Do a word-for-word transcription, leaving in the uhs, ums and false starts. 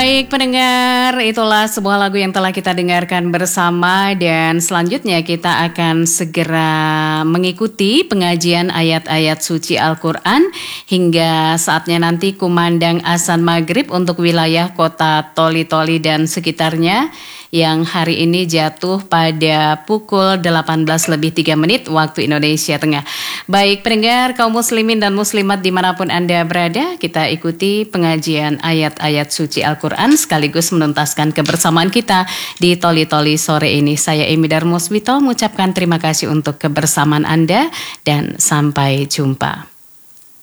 Baik pendengar, itulah sebuah lagu yang telah kita dengarkan bersama dan selanjutnya kita akan segera mengikuti pengajian ayat-ayat suci Al-Quran hingga saatnya nanti kumandang azan maghrib untuk wilayah kota Toli-Toli dan sekitarnya yang hari ini jatuh pada pukul delapan belas lebih tiga menit waktu Indonesia Tengah. Baik pendengar kaum muslimin dan muslimat dimanapun Anda berada, kita ikuti pengajian ayat-ayat suci Al-Quran sekaligus menuntaskan kebersamaan kita di Toli-Toli sore ini. Saya Emi Darmuswito mengucapkan terima kasih untuk kebersamaan Anda dan sampai jumpa.